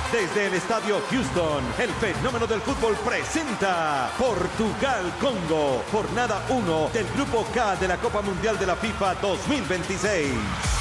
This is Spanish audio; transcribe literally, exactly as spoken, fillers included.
Desde el Estadio Houston, el fenómeno del fútbol presenta Portugal-Congo, jornada uno del Grupo K de la Copa Mundial de la FIFA dos mil veintiséis.